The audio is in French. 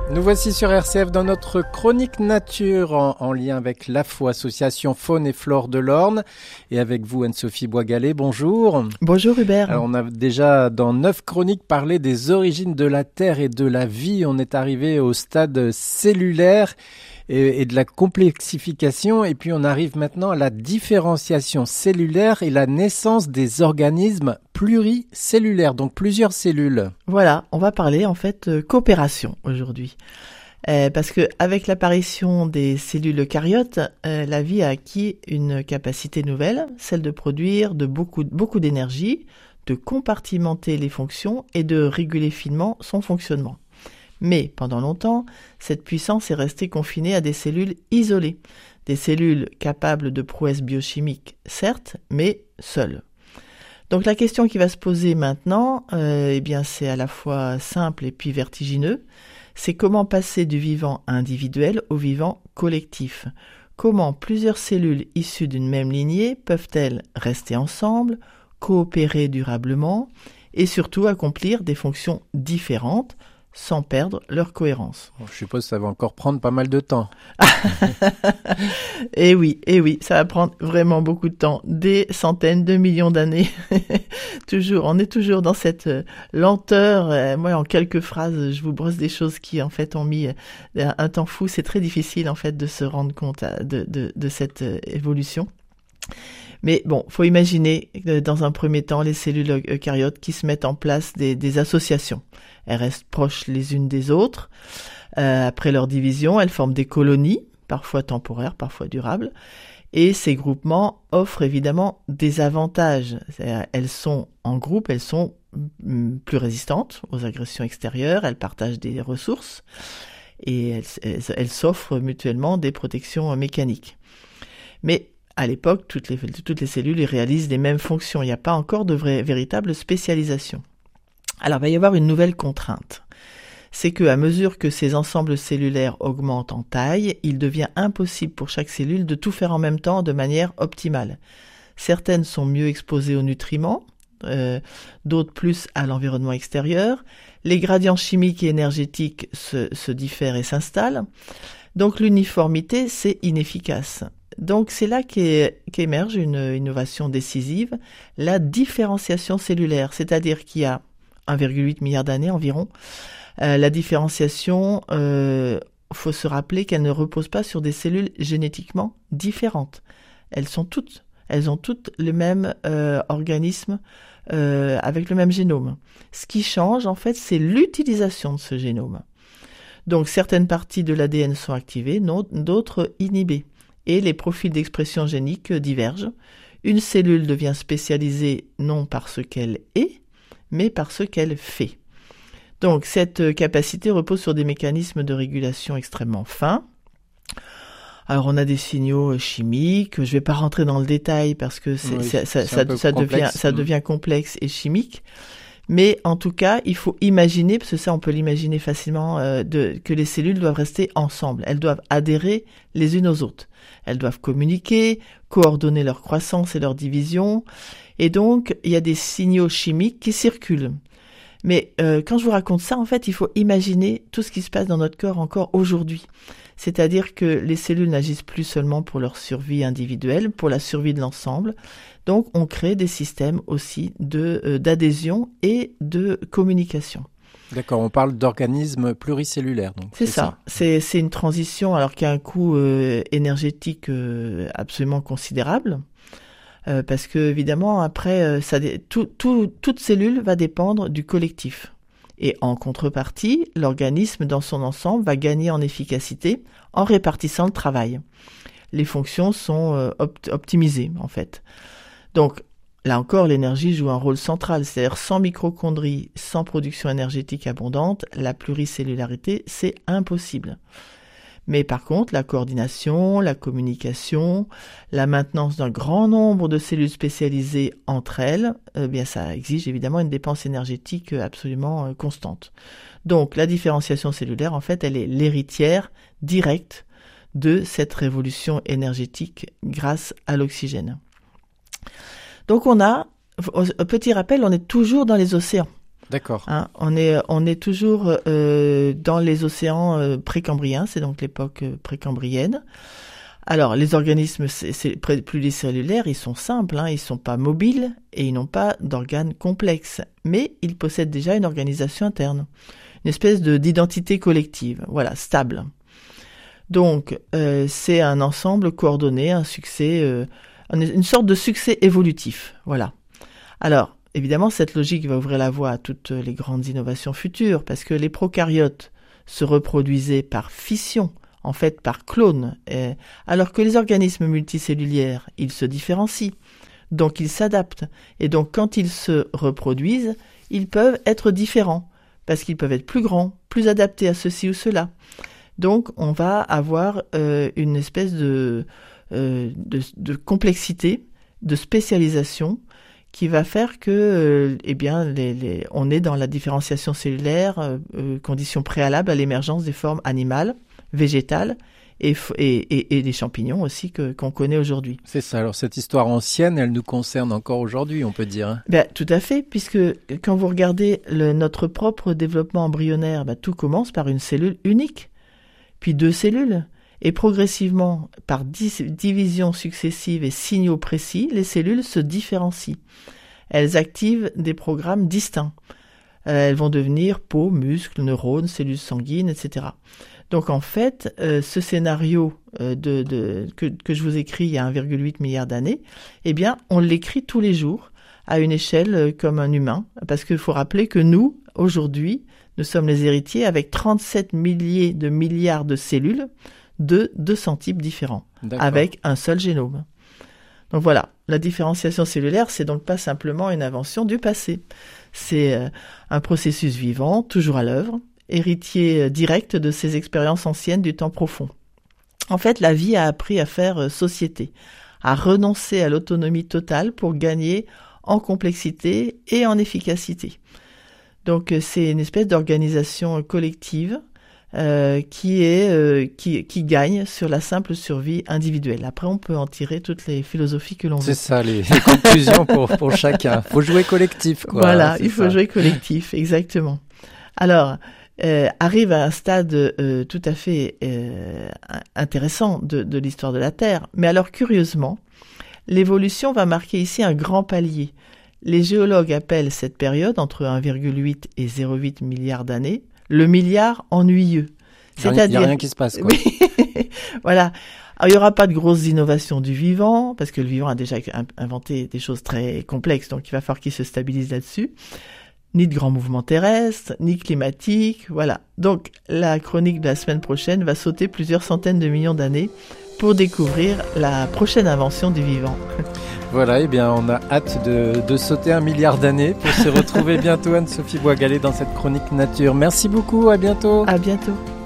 Nous voici sur RCF dans notre chronique nature en lien avec l'AFO, Association Faune et Flore de l'Orne, et avec vous Anne-Sophie Boisgalet, bonjour. Bonjour Hubert. Alors on a déjà dans 9 chroniques parlé des origines de la Terre et de la vie. On est arrivé au stade cellulaire et de la complexification, et puis on arrive maintenant à la différenciation cellulaire et la naissance des organismes pluricellulaires, donc plusieurs cellules. Voilà, on va parler en fait coopération aujourd'hui. Parce que avec l'apparition des cellules eucaryotes, la vie a acquis une capacité nouvelle, celle de produire beaucoup d'énergie, de compartimenter les fonctions et de réguler finement son fonctionnement. Mais pendant longtemps, cette puissance est restée confinée à des cellules isolées, des cellules capables de prouesses biochimiques, certes, mais seules. Donc la question qui va se poser maintenant, c'est à la fois simple et puis vertigineux, c'est comment passer du vivant individuel au vivant collectif. Comment plusieurs cellules issues d'une même lignée peuvent-elles rester ensemble, coopérer durablement et surtout accomplir des fonctions différentes sans perdre leur cohérence. Je suppose que ça va encore prendre pas mal de temps. Et oui, ça va prendre vraiment beaucoup de temps, des centaines de millions d'années. On est toujours dans cette lenteur. Moi, en quelques phrases, je vous brosse des choses qui, en fait, ont mis un temps fou. C'est très difficile, en fait, de se rendre compte de cette évolution. Mais bon, faut imaginer dans un premier temps les cellules eucaryotes qui se mettent en place des associations. Elles restent proches les unes des autres. Après leur division, elles forment des colonies, parfois temporaires, parfois durables. Et ces groupements offrent évidemment des avantages. Elles sont en groupe, elles sont plus résistantes aux agressions extérieures, elles partagent des ressources et elles s'offrent mutuellement des protections mécaniques. Mais à l'époque, toutes les cellules réalisent les mêmes fonctions. Il n'y a pas encore de véritable spécialisation. Alors, il va y avoir une nouvelle contrainte. C'est qu'à mesure que ces ensembles cellulaires augmentent en taille, il devient impossible pour chaque cellule de tout faire en même temps de manière optimale. Certaines sont mieux exposées aux nutriments, d'autres plus à l'environnement extérieur. Les gradients chimiques et énergétiques se diffèrent et s'installent. Donc, l'uniformité, c'est inefficace. Donc c'est là qu'émerge une innovation décisive, la différenciation cellulaire, c'est-à-dire qu'il y a 1,8 milliard d'années environ, la différenciation, faut se rappeler qu'elle ne repose pas sur des cellules génétiquement différentes. Elles ont toutes le même organisme avec le même génome. Ce qui change en fait, c'est l'utilisation de ce génome. Donc certaines parties de l'ADN sont activées, d'autres inhibées. Et les profils d'expression génique divergent. Une cellule devient spécialisée non par ce qu'elle est, mais par ce qu'elle fait. Donc cette capacité repose sur des mécanismes de régulation extrêmement fins. Alors on a des signaux chimiques, je ne vais pas rentrer dans le détail parce que ça devient complexe et chimique. Mais en tout cas, il faut imaginer, parce que ça on peut l'imaginer facilement, que les cellules doivent rester ensemble. Elles doivent adhérer les unes aux autres. Elles doivent communiquer, coordonner leur croissance et leur division. Et donc, il y a des signaux chimiques qui circulent. Mais quand je vous raconte ça, en fait, il faut imaginer tout ce qui se passe dans notre corps encore aujourd'hui. C'est-à-dire que les cellules n'agissent plus seulement pour leur survie individuelle, pour la survie de l'ensemble. Donc, on crée des systèmes aussi d'adhésion et de communication. D'accord, on parle d'organismes pluricellulaires. Donc c'est ça. C'est une transition alors qui a un coût énergétique absolument considérable. Parce que évidemment, après, toute cellule va dépendre du collectif. Et en contrepartie, l'organisme dans son ensemble va gagner en efficacité en répartissant le travail. Les fonctions sont optimisées en fait. Donc, là encore, l'énergie joue un rôle central, c'est-à-dire sans mitochondries, sans production énergétique abondante, la pluricellularité, c'est impossible. Mais par contre, la coordination, la communication, la maintenance d'un grand nombre de cellules spécialisées entre elles, ça exige évidemment une dépense énergétique absolument constante. Donc, la différenciation cellulaire, en fait, elle est l'héritière directe de cette révolution énergétique grâce à l'oxygène. Donc on a, petit rappel, on est toujours dans les océans. D'accord. Hein, on est toujours dans les océans précambriens, c'est donc l'époque précambrienne. Alors, les organismes pluricellulaires, ils sont simples, hein, ils sont pas mobiles et ils n'ont pas d'organes complexes, mais ils possèdent déjà une organisation interne, une espèce d'identité collective, voilà, stable. Donc, c'est un ensemble coordonné, un succès, une sorte de succès évolutif, voilà. Alors, évidemment, cette logique va ouvrir la voie à toutes les grandes innovations futures, parce que les prokaryotes se reproduisaient par fission, en fait par clone, alors que les organismes multicellulaires, ils se différencient, donc ils s'adaptent. Et donc quand ils se reproduisent, ils peuvent être différents, parce qu'ils peuvent être plus grands, plus adaptés à ceci ou cela. Donc on va avoir une espèce de complexité, de spécialisation, qui va faire que on est dans la différenciation cellulaire, condition préalable à l'émergence des formes animales, végétales et des champignons aussi qu'on connaît aujourd'hui. C'est ça. Alors cette histoire ancienne, elle nous concerne encore aujourd'hui, on peut dire. Hein. Ben, tout à fait, puisque quand vous regardez notre propre développement embryonnaire, tout commence par une cellule unique, puis 2 cellules. Et progressivement, par divisions successives et signaux précis, les cellules se différencient. Elles activent des programmes distincts. Elles vont devenir peau, muscles, neurones, cellules sanguines, etc. Donc en fait, ce scénario que je vous écris il y a 1,8 milliard d'années, eh bien, on l'écrit tous les jours à une échelle comme un humain, parce qu'il faut rappeler que nous, aujourd'hui, nous sommes les héritiers avec 37 milliers de milliards de cellules de 200 types différents, avec un seul génome. Donc voilà, la différenciation cellulaire, c'est donc pas simplement une invention du passé. C'est un processus vivant, toujours à l'œuvre, héritier direct de ces expériences anciennes du temps profond. En fait, la vie a appris à faire société, à renoncer à l'autonomie totale pour gagner en complexité et en efficacité. Donc c'est une espèce d'organisation collective qui gagne sur la simple survie individuelle. Après, on peut en tirer toutes les philosophies que l'on veut. C'est ça, les conclusions pour chacun. Il faut jouer collectif, quoi. Voilà, il faut jouer collectif, exactement. Alors, arrive à un stade tout à fait intéressant de l'histoire de la Terre. Mais alors, curieusement, l'évolution va marquer ici un grand palier. Les géologues appellent cette période, entre 1,8 et 0,8 milliard d'années, le milliard ennuyeux. C'est-à-dire, il n'y a rien qui se passe, quoi. Voilà. Alors, il n'y aura pas de grosses innovations du vivant, parce que le vivant a déjà inventé des choses très complexes, donc il va falloir qu'il se stabilise là-dessus. Ni de grands mouvements terrestres, ni climatiques, voilà. Donc, la chronique de la semaine prochaine va sauter plusieurs centaines de millions d'années pour découvrir la prochaine invention du vivant. Voilà, eh bien, on a hâte de sauter 1 milliard d'années pour se retrouver bientôt, Anne-Sophie Boisgalet, dans cette chronique nature. Merci beaucoup, à bientôt. À bientôt.